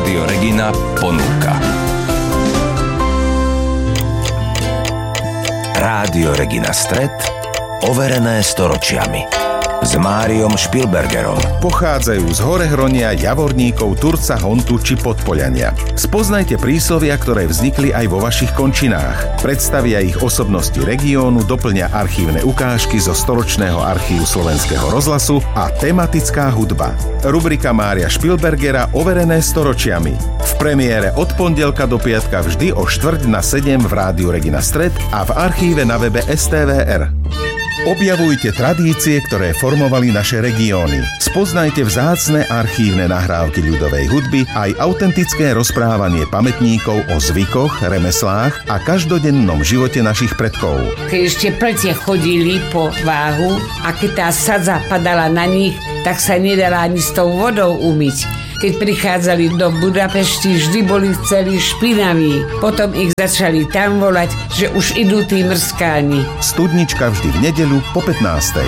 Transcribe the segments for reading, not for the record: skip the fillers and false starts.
Rádio Regina ponúka. Rádio Regina Stret, overené storočiami. S Máriom Špilbergerom. Pochádzajú z Horehronia, Javorníkov, Turca, Hontu či Podpoľania. Spoznajte príslovia, ktoré vznikli aj vo vašich končinách. Predstavia ich osobnosti regiónu, doplňa archívne ukážky zo storočného archívu Slovenského rozhlasu a tematická hudba. Rubrika Mária Špilbergera Overené storočiami. V premiére od pondelka do piatka vždy o 6:45 v Rádiu Regina Stret a v archíve na webe STVR. Objavujte tradície, ktoré formovali naše regióny. Spoznajte vzácne archívne nahrávky ľudovej hudby aj autentické rozprávanie pamätníkov o zvykoch, remeslách a každodennom živote našich predkov. Keď ešte plete chodili po váhu a keď tá sadza padala na nich, tak sa nedala ani s tou vodou umyť. Keď prichádzali do Budapešti, vždy boli celí špinaví. Potom ich začali tam volať, že už idú tí mrskáni. Studnička vždy v nedeľu po 15:00.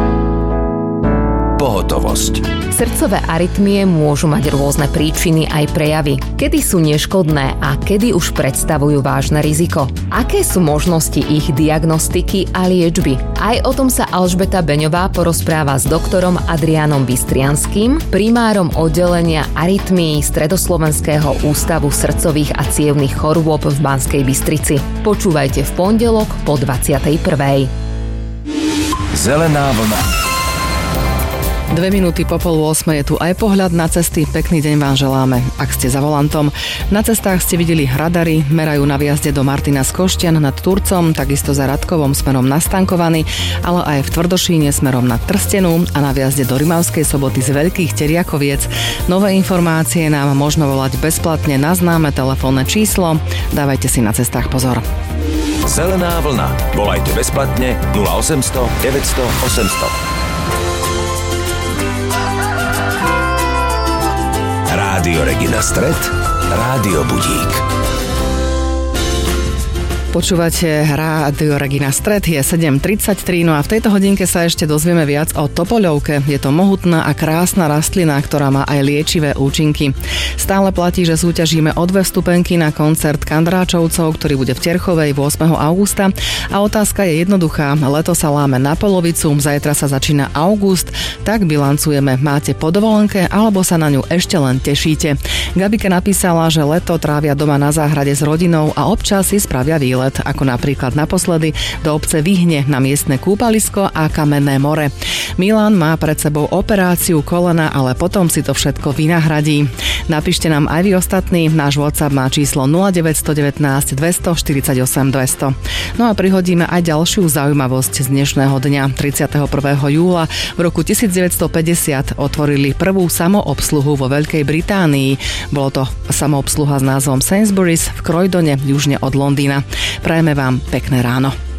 Pohotovosť. Srdcové arytmie môžu mať rôzne príčiny aj prejavy. Kedy sú neškodné a kedy už predstavujú vážne riziko? Aké sú možnosti ich diagnostiky a liečby? Aj o tom sa Alžbeta Beňová porozpráva s doktorom Adriánom Bystrianským, primárom oddelenia arytmií Stredoslovenského ústavu srdcových a cievnych chorôb v Banskej Bystrici. Počúvajte v pondelok po 21:00. Zelená vlna. 2 minúty po 7:30 je tu aj pohľad na cesty. Pekný deň vám želáme, ak ste za volantom. Na cestách ste videli radary, merajú na výjazde do Martina z Koštian nad Turcom, takisto za Radkovom smerom na Stankovany, ale aj v Tvrdošíne smerom na Trstenu a na výjazde do Rimavskej Soboty z Veľkých Teriakoviec. Nové informácie nám možno volať bezplatne na známe telefónne číslo. Dávajte si na cestách pozor. Zelená vlna. Volajte bezplatne 0800 900 800. Rádio Regina Stret, Rádio Budík. Počúvate Rádio Regina Stret, je 7:33, no a v tejto hodinke sa ešte dozvieme viac o topoľovke. Je to mohutná a krásna rastlina, ktorá má aj liečivé účinky. Stále platí, že súťažíme o 2 vstupenky na koncert Kandráčovcov, ktorý bude v Terchovej 8. augusta. A otázka je jednoduchá. Leto sa láme na polovicu, zajtra sa začína august, tak bilancujeme. Máte po dovolenke, alebo sa na ňu ešte len tešíte? Gabika napísala, že leto trávia doma na záhrade s rodinou a občas si spravia výlet, ako napríklad naposledy do obce Vyhne na miestne kúpalisko a Kamenné more. Milan má pred sebou operáciu kolena, ale potom si to všetko vynahradí. Napíšte nám aj vy ostatní, náš WhatsApp má číslo 0919 248 200. No a prihodíme aj ďalšiu zaujímavosť z dnešného dňa. 31. júla v roku 1950 otvorili prvú samoobsluhu vo Veľkej Británii. Bolo to samoobsluha s názvom Sainsbury's v Croydone, južne od Londýna. Prajeme vám pekné ráno.